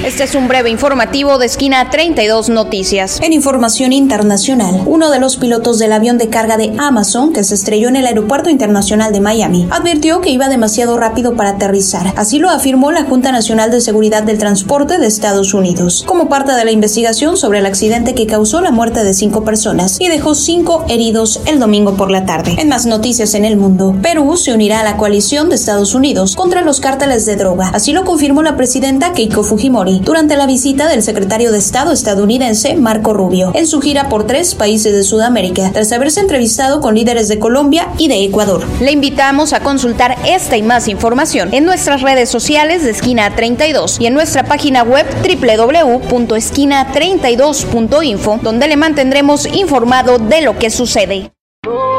Este es un breve informativo de Esquina 32 Noticias. En información internacional, uno de los pilotos del avión de carga de Amazon que se estrelló en el Aeropuerto Internacional de Miami advirtió que iba demasiado rápido para aterrizar. Así lo afirmó la Junta Nacional de Seguridad del Transporte de Estados Unidos, como parte de la investigación sobre el accidente que causó la muerte de 5 personas y dejó 5 heridos el domingo por la tarde. En más noticias en el mundo, Perú se unirá a la coalición de Estados Unidos contra los cárteles de droga. Así lo confirmó la presidenta Keiko Fujimori durante la visita del secretario de Estado estadounidense Marco Rubio en su gira por 3 países de Sudamérica, tras haberse entrevistado con líderes de Colombia y de Ecuador. Le invitamos a consultar esta y más información en nuestras redes sociales de Esquina 32 y en nuestra página web www.esquina32.info, donde le mantendremos informado de lo que sucede.